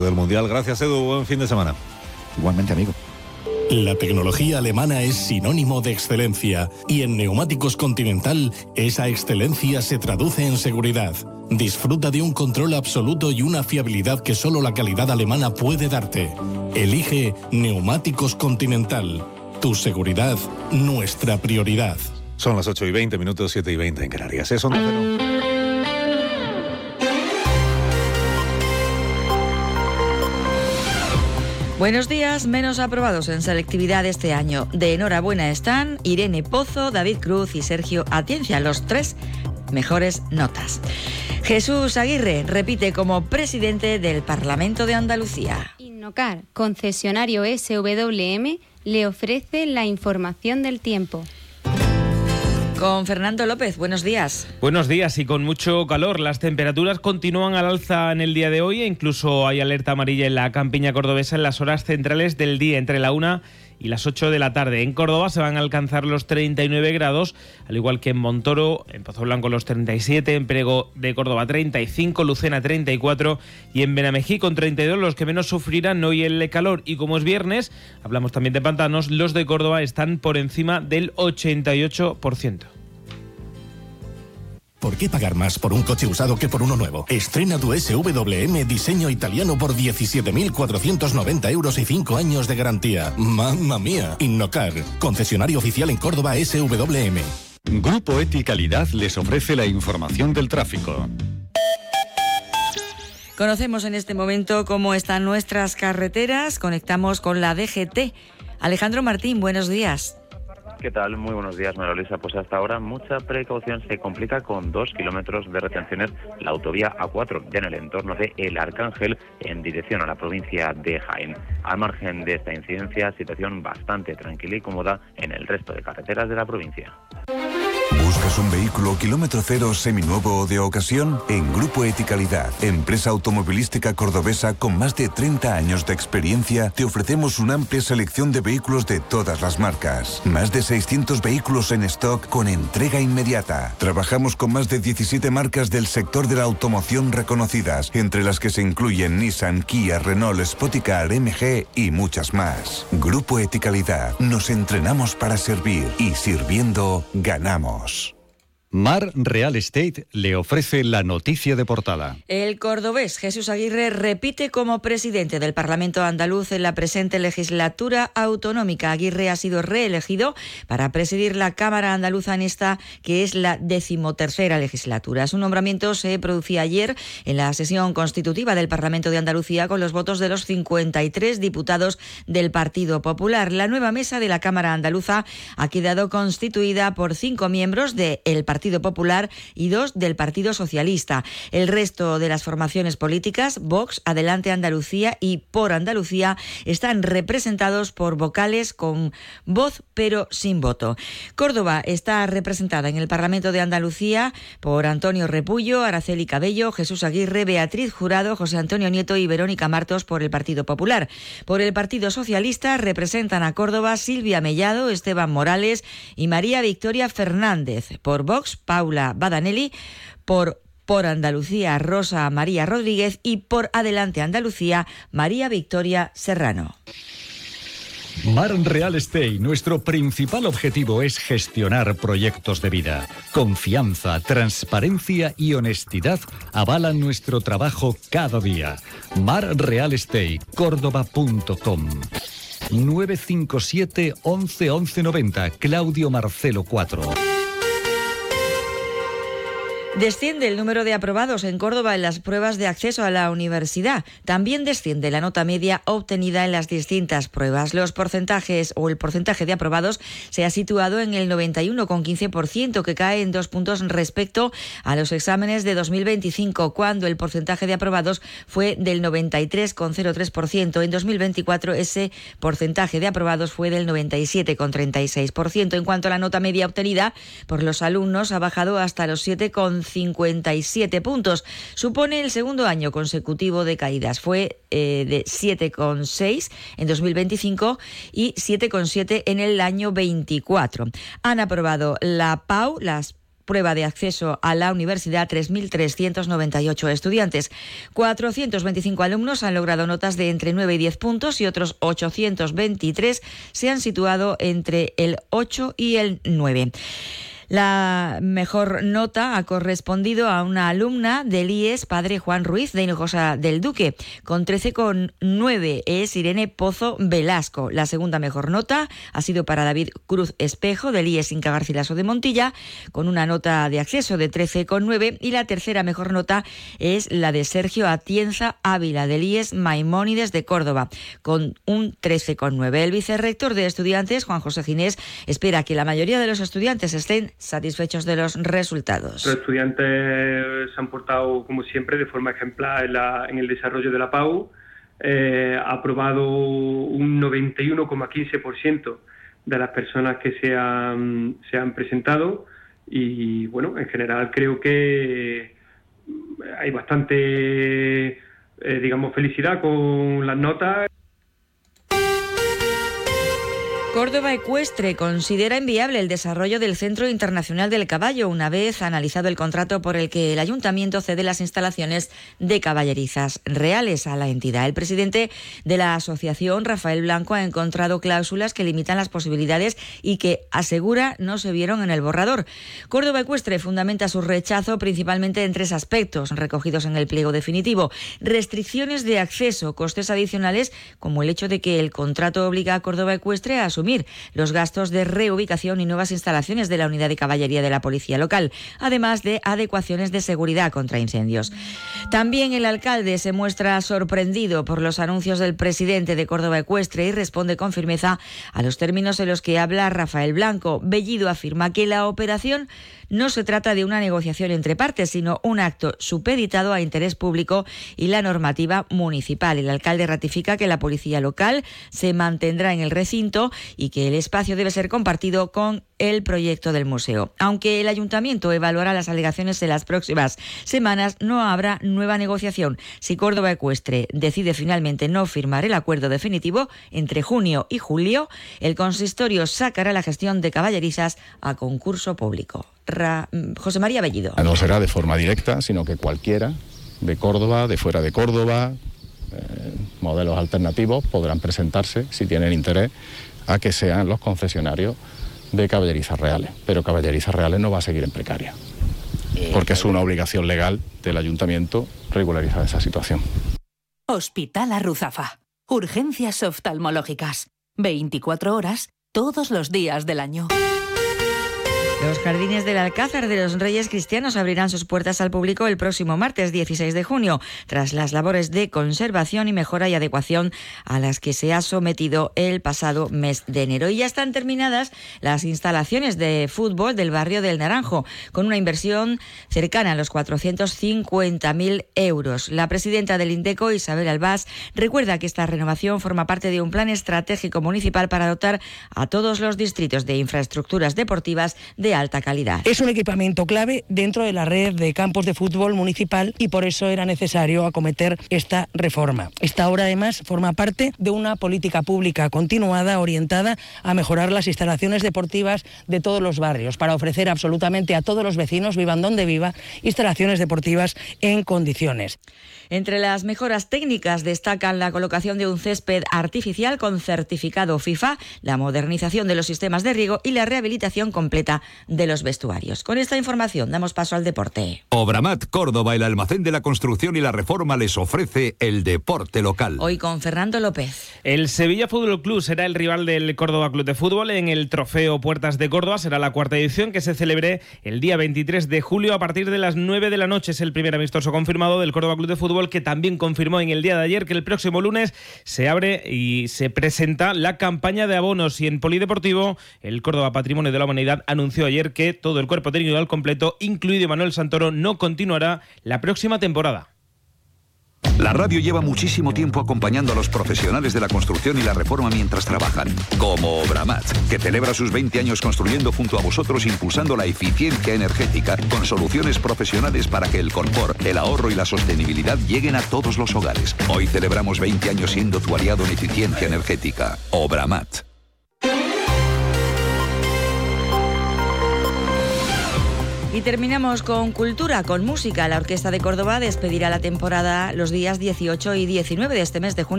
Del Mundial. Gracias, Edu. Buen fin de semana. Igualmente, amigo. La tecnología alemana es sinónimo de excelencia y en Neumáticos Continental esa excelencia se traduce en seguridad. Disfruta de un control absoluto y una fiabilidad que solo la calidad alemana puede darte. Elige Neumáticos Continental. Tu seguridad, nuestra prioridad. Son las 8:20, 7:20 en Canarias. Es Onda Cero. Buenos días, menos aprobados en selectividad este año. De enhorabuena están Irene Pozo, David Cruz y Sergio Atienza, los 3 mejores notas. Jesús Aguirre repite como presidente del Parlamento de Andalucía. Innocar, concesionario SWM, le ofrece la información del tiempo. Con Fernando López, buenos días. Buenos días y con mucho calor. Las temperaturas continúan al alza en el día de hoy e incluso hay alerta amarilla en la campiña cordobesa en las horas centrales del día, entre la 1 y las 8 de la tarde. En Córdoba se van a alcanzar los 39 grados, al igual que en Montoro, en Pozoblanco los 37, en Priego de Córdoba 35, Lucena 34 y en Benamejí con 32 los que menos sufrirán hoy el calor. Y como es viernes, hablamos también de pantanos, los de Córdoba están por encima del 88%. ¿Por qué pagar más por un coche usado que por uno nuevo? Estrena tu SWM diseño italiano por 17.490 euros y 5 años de garantía. ¡Mamma mía! Innocar, concesionario oficial en Córdoba SWM. Grupo Eticalidad les ofrece la información del tráfico. Conocemos en este momento cómo están nuestras carreteras. Conectamos con la DGT. Alejandro Martín, buenos días. ¿Qué tal? Muy buenos días, María Luisa. Pues hasta ahora mucha precaución. Se complica con 2 kilómetros de retenciones la autovía A4, ya en el entorno de El Arcángel, en dirección a la provincia de Jaén. Al margen de esta incidencia, situación bastante tranquila y cómoda en el resto de carreteras de la provincia. ¿Buscas un vehículo kilómetro cero seminuevo o de ocasión? En Grupo Eticalidad, empresa automovilística cordobesa con más de 30 años de experiencia, te ofrecemos una amplia selección de vehículos de todas las marcas. Más de 600 vehículos en stock con entrega inmediata. Trabajamos con más de 17 marcas del sector de la automoción reconocidas, entre las que se incluyen Nissan, Kia, Renault, Spoticar, MG y muchas más. Grupo Eticalidad, nos entrenamos para servir y sirviendo ganamos. Mar Real Estate le ofrece la noticia de portada. El cordobés Jesús Aguirre repite como presidente del Parlamento andaluz en la presente legislatura autonómica. Aguirre ha sido reelegido para presidir la Cámara Andaluza en esta, que es la 13ª legislatura. Su nombramiento se producía ayer en la sesión constitutiva del Parlamento de Andalucía con los votos de los 53 diputados del Partido Popular. La nueva mesa de la Cámara Andaluza ha quedado constituida por 5 miembros del Partido Popular y 2 del Partido Socialista. El resto de las formaciones políticas, Vox, Adelante Andalucía y Por Andalucía, están representados por vocales con voz pero sin voto. Córdoba está representada en el Parlamento de Andalucía por Antonio Repullo, Araceli Cabello, Jesús Aguirre, Beatriz Jurado, José Antonio Nieto y Verónica Martos por el Partido Popular. Por el Partido Socialista representan a Córdoba Silvia Mellado, Esteban Morales y María Victoria Fernández. Por Vox, Paula Badanelli, por Andalucía, Rosa María Rodríguez y por Adelante Andalucía, María Victoria Serrano. Mar Real Estate, nuestro principal objetivo es gestionar proyectos de vida. Confianza, transparencia y honestidad avalan nuestro trabajo cada día. Mar Real Estate, Córdoba.com. 957 11 11 90, Claudio Marcelo 4. Desciende el número de aprobados en Córdoba en las pruebas de acceso a la universidad. También desciende la nota media obtenida en las distintas pruebas. Los porcentajes o el porcentaje de aprobados se ha situado en el 91,15%, que cae en 2 puntos respecto a los exámenes de 2025, cuando el porcentaje de aprobados fue del 93,03%. En 2024 ese porcentaje de aprobados fue del 97,36%. En cuanto a la nota media obtenida por los alumnos, ha bajado hasta los 7,57 puntos. Supone el segundo año consecutivo de caídas. Fue de 7,6 en 2025 y 7,7 en el año 24. Han aprobado la PAU, las prueba de acceso a la universidad 3.398 estudiantes. 425 alumnos han logrado notas de entre 9 y 10 puntos y otros 823 se han situado entre el 8 y el 9. La mejor nota ha correspondido a una alumna del IES Padre Juan Ruiz de Hinojosa del Duque. Con 13,9 es Irene Pozo Velasco. La segunda mejor nota ha sido para David Cruz Espejo del IES Inca Garcilaso de Montilla, con una nota de acceso de 13,9. Y la tercera mejor nota es la de Sergio Atienza Ávila del IES Maimónides de Córdoba, con un 13,9. El vicerrector de estudiantes, Juan José Ginés, espera que la mayoría de los estudiantes estén satisfechos de los resultados. Los estudiantes se han portado, como siempre, de forma ejemplar en el desarrollo de la PAU. Ha aprobado un 91,15% de las personas que se han presentado y, bueno, en general creo que hay bastante, felicidad con las notas. Córdoba Ecuestre considera inviable el desarrollo del Centro Internacional del Caballo una vez analizado el contrato por el que el Ayuntamiento cede las instalaciones de caballerizas reales a la entidad. El presidente de la asociación, Rafael Blanco, ha encontrado cláusulas que limitan las posibilidades y que, asegura, no se vieron en el borrador. Córdoba Ecuestre fundamenta su rechazo principalmente en 3 aspectos recogidos en el pliego definitivo: restricciones de acceso, costes adicionales, como el hecho de que el contrato obliga a Córdoba Ecuestre a asumir los gastos de reubicación y nuevas instalaciones de la unidad de caballería de la policía local, además de adecuaciones de seguridad contra incendios. También el alcalde se muestra sorprendido por los anuncios del presidente de Córdoba Ecuestre y responde con firmeza a los términos en los que habla Rafael Blanco. Bellido afirma que la operación no se trata de una negociación entre partes, sino un acto supeditado a interés público y la normativa municipal. El alcalde ratifica que la policía local se mantendrá en el recinto y que el espacio debe ser compartido con el proyecto del museo. Aunque el ayuntamiento evaluará las alegaciones en las próximas semanas, no habrá nueva negociación. Si Córdoba Ecuestre decide finalmente no firmar el acuerdo definitivo, entre junio y julio, el consistorio sacará la gestión de caballerizas a concurso público. José María Bellido. No será de forma directa, sino que cualquiera de Córdoba, de fuera de Córdoba, modelos alternativos podrán presentarse, si tienen interés, a que sean los concesionarios de caballerizas reales. Pero caballerizas reales no va a seguir en precaria, porque es una obligación legal del ayuntamiento regularizar esa situación. Hospital Arruzafa. Urgencias oftalmológicas. 24 horas, todos los días del año. Los jardines del Alcázar de los Reyes Cristianos abrirán sus puertas al público el próximo martes 16 de junio, tras las labores de conservación y mejora y adecuación a las que se ha sometido el pasado mes de enero. Y ya están terminadas las instalaciones de fútbol del barrio del Naranjo, con una inversión cercana a los 450.000 euros. La presidenta del Indeco, Isabel Albás, recuerda que esta renovación forma parte de un plan estratégico municipal para dotar a todos los distritos de infraestructuras deportivas de alta calidad. Es un equipamiento clave dentro de la red de campos de fútbol municipal y por eso era necesario acometer esta reforma. Esta obra además forma parte de una política pública continuada orientada a mejorar las instalaciones deportivas de todos los barrios para ofrecer absolutamente a todos los vecinos, vivan donde viva, instalaciones deportivas en condiciones. Entre las mejoras técnicas destacan la colocación de un césped artificial con certificado FIFA, la modernización de los sistemas de riego y la rehabilitación completa de los vestuarios. Con esta información damos paso al deporte. Obramat Córdoba, el almacén de la construcción y la reforma, les ofrece el deporte local. Hoy con Fernando López. El Sevilla Fútbol Club será el rival del Córdoba Club de Fútbol en el Trofeo Puertas de Córdoba. Será la 4ª edición que se celebre el día 23 de julio a partir de las 9 de la noche. Es el primer amistoso confirmado del Córdoba Club de Fútbol, que también confirmó en el día de ayer que el próximo lunes se abre y se presenta la campaña de abonos. Y en Polideportivo, el Córdoba Patrimonio de la Humanidad anunció ayer que todo el cuerpo técnico al completo, incluido Manuel Santoro, no continuará la próxima temporada. La radio lleva muchísimo tiempo acompañando a los profesionales de la construcción y la reforma mientras trabajan, como Obramat, que celebra sus 20 años construyendo junto a vosotros, impulsando la eficiencia energética con soluciones profesionales para que el confort, el ahorro y la sostenibilidad lleguen a todos los hogares. Hoy celebramos 20 años siendo tu aliado en eficiencia energética. Obramat. Y terminamos con cultura, con música. La Orquesta de Córdoba despedirá la temporada los días 18 y 19 de este mes de junio